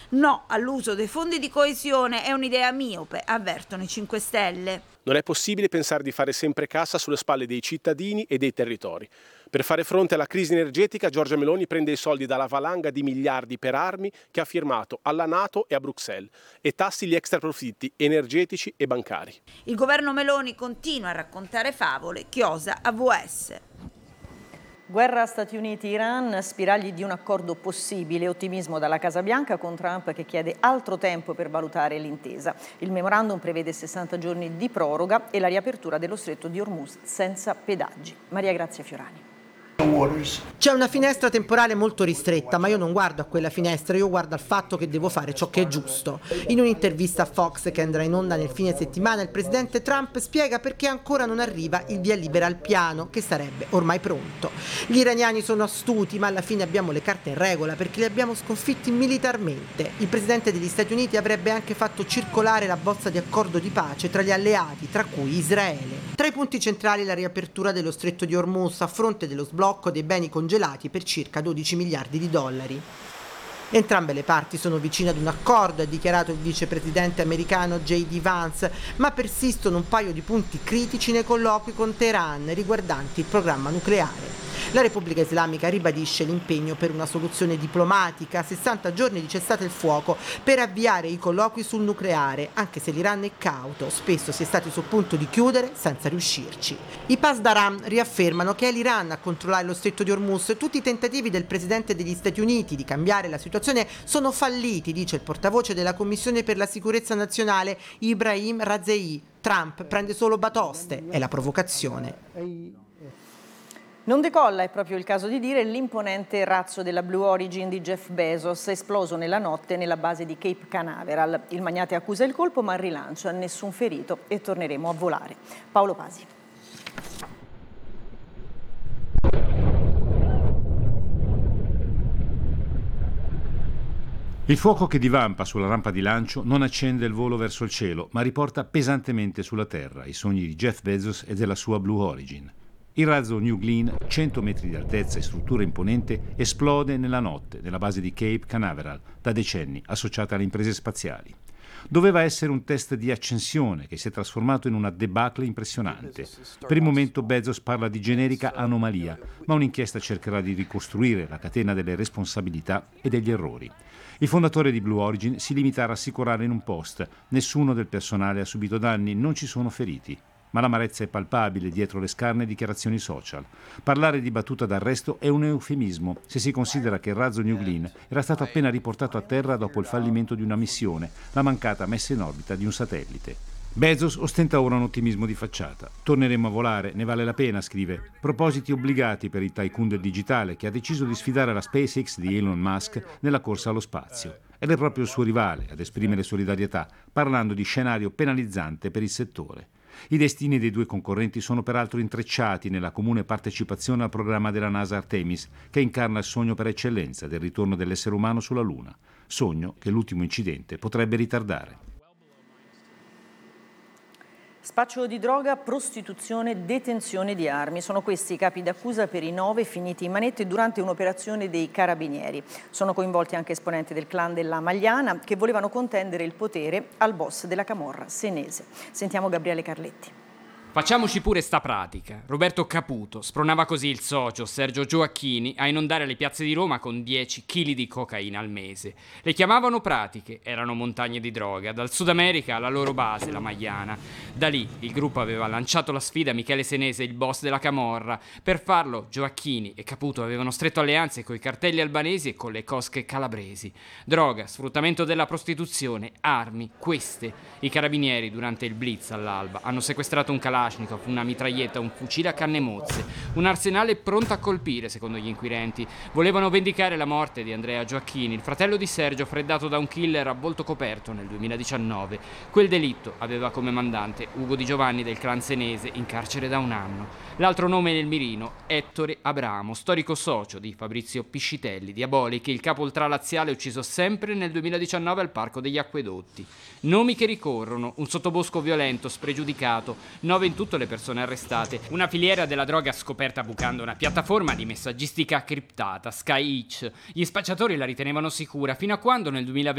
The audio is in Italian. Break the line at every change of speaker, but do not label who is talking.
No all'uso dei fondi di coesione è un'idea miope, avvertono i 5 Stelle.
Non è possibile pensare di fare sempre cassa sulle spalle dei cittadini e dei territori. Per fare fronte alla crisi energetica, Giorgia Meloni prende i soldi dalla valanga di miliardi per armi che ha firmato alla NATO e a Bruxelles e tassi gli extraprofitti energetici e bancari.
Il governo Meloni continua a raccontare favole, chiosa AWS.
Guerra Stati Uniti-Iran, spiragli di un accordo possibile, ottimismo dalla Casa Bianca con Trump che chiede altro tempo per valutare l'intesa. Il memorandum prevede 60 giorni di proroga e la riapertura dello stretto di Hormuz senza pedaggi. Maria Grazia Fiorani.
C'è una finestra temporale molto ristretta, ma io non guardo a quella finestra, io guardo al fatto che devo fare ciò che è giusto. In un'intervista a Fox che andrà in onda nel fine settimana, il presidente Trump spiega perché ancora non arriva il via libera al piano, che sarebbe ormai pronto. Gli iraniani sono astuti, ma alla fine abbiamo le carte in regola perché li abbiamo sconfitti militarmente. Il presidente degli Stati Uniti avrebbe anche fatto circolare la bozza di accordo di pace tra gli alleati, tra cui Israele. Tra i punti centrali la riapertura dello stretto di Hormuz a fronte dello sblocco dei beni congelati per circa 12 miliardi di dollari. Entrambe le parti sono vicine ad un accordo, ha dichiarato il vicepresidente americano J.D. Vance, ma persistono un paio di punti critici nei colloqui con Teheran riguardanti il programma nucleare. La Repubblica Islamica ribadisce l'impegno per una soluzione diplomatica a 60 giorni di cessate il fuoco per avviare i colloqui sul nucleare, anche se l'Iran è cauto, spesso si è stati sul punto di chiudere senza riuscirci. I Pasdaran riaffermano che è l'Iran a controllare lo stretto di Hormuz. Tutti i tentativi del presidente degli Stati Uniti di cambiare la situazione sono falliti, dice il portavoce della Commissione per la sicurezza nazionale Ibrahim Razaei. Trump prende solo batoste, è la provocazione.
Non decolla, è proprio il caso di dire, l'imponente razzo della Blue Origin di Jeff Bezos, esploso nella notte nella base di Cape Canaveral. Il magnate accusa il colpo ma rilancia, nessun ferito e torneremo a volare. Paolo Pasi.
Il fuoco che divampa sulla rampa di lancio non accende il volo verso il cielo, ma riporta pesantemente sulla terra i sogni di Jeff Bezos e della sua Blue Origin. Il razzo New Glenn, 100 metri di altezza e struttura imponente, esplode nella notte nella base di Cape Canaveral, da decenni associata alle imprese spaziali. Doveva essere un test di accensione che si è trasformato in una debacle impressionante. Per il momento Bezos parla di generica anomalia, ma un'inchiesta cercherà di ricostruire la catena delle responsabilità e degli errori. Il fondatore di Blue Origin si limita a rassicurare in un post: nessuno del personale ha subito danni, non ci sono feriti. Ma l'amarezza è palpabile dietro le scarne dichiarazioni social. Parlare di battuta d'arresto è un eufemismo se si considera che il razzo New Glenn era stato appena riportato a terra dopo il fallimento di una missione, la mancata messa in orbita di un satellite. Bezos ostenta ora un ottimismo di facciata. Torneremo a volare, ne vale la pena, scrive. Propositi obbligati per il tycoon del digitale che ha deciso di sfidare la SpaceX di Elon Musk nella corsa allo spazio. Ed è proprio il suo rivale ad esprimere solidarietà, parlando di scenario penalizzante per il settore. I destini dei due concorrenti sono peraltro intrecciati nella comune partecipazione al programma della NASA Artemis, che incarna il sogno per eccellenza del ritorno dell'essere umano sulla Luna, sogno che l'ultimo incidente potrebbe ritardare.
Spaccio di droga, prostituzione, detenzione di armi. Sono questi i capi d'accusa per i 9 finiti in manette durante un'operazione dei carabinieri. Sono coinvolti anche esponenti del clan della Magliana che volevano contendere il potere al boss della camorra senese. Sentiamo Gabriele Carletti.
Facciamoci pure sta pratica. Roberto Caputo spronava così il socio Sergio Gioacchini a inondare le piazze di Roma con 10 kg di cocaina al mese. Le chiamavano pratiche, erano montagne di droga, dal Sud America alla loro base, la Magliana. Da lì il gruppo aveva lanciato la sfida a Michele Senese, il boss della camorra. Per farlo Gioacchini e Caputo avevano stretto alleanze coi cartelli albanesi e con le cosche calabresi. Droga, sfruttamento della prostituzione, armi, queste. I carabinieri durante il blitz all'alba hanno sequestrato un Kalashnikov, una mitraglietta, un fucile a canne mozze, un arsenale pronto a colpire, secondo gli inquirenti. Volevano vendicare la morte di Andrea Gioacchini, il fratello di Sergio, freddato da un killer a volto coperto nel 2019. Quel delitto aveva come mandante Ugo Di Giovanni del clan senese, in carcere da un anno. L'altro nome nel mirino, Ettore Abramo, storico socio di Fabrizio Piscitelli, Diabolichi, il capo ultralaziale ucciso sempre nel 2019 al Parco degli Acquedotti. Nomi che ricorrono: un sottobosco violento, spregiudicato, 9 in tutto le persone arrestate, una filiera della droga scoperta bucando una piattaforma di messaggistica criptata, SkyEach. Gli spacciatori la ritenevano sicura fino a quando nel 2020